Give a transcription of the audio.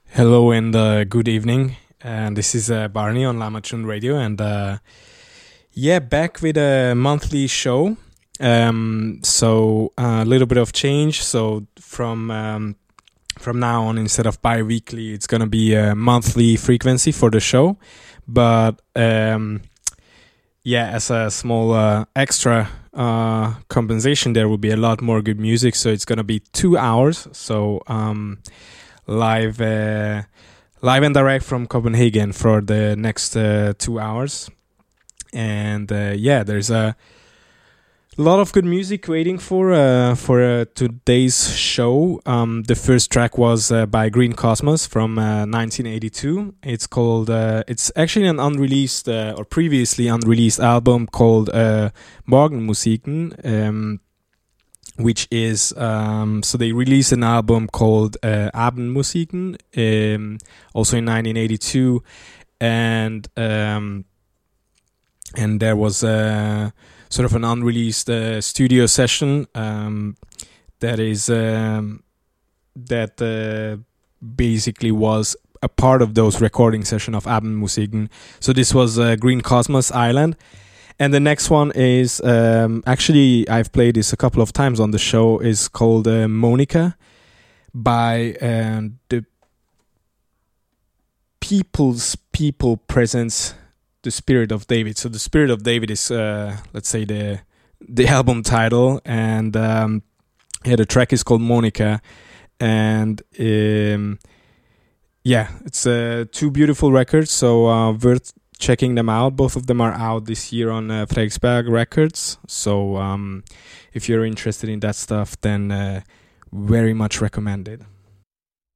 Hello and good evening. And this is Barney on Lamachun Radio, and back with a monthly show. So a little bit of change. So from now on, instead of bi-weekly, it's gonna be a monthly frequency for the show. But as a small extra compensation, there will be a lot more good music. So it's gonna be 2 hours. So live and direct from Copenhagen for the next 2 hours. And there's a lot of good music waiting for today's show. The first track was by Green Cosmos from 1982. It's called it's actually an unreleased or previously unreleased album called Morgenmusiken, which is so they released an album called Abendmusiken, also in 1982, and there was a sort of an unreleased studio session that basically was a part of those recording session of Abendmusiken. So this was Green Cosmos Island. And the next one is, actually, I've played this a couple of times on the show, is called Monica by the People Presents the Spirit of David. So the Spirit of David is, let's say, the album title. And the track is called Monica. And it's two beautiful records, so worth checking them out. Both of them are out this year on Fredriksberg Records. So if you're interested in that stuff, then very much recommended.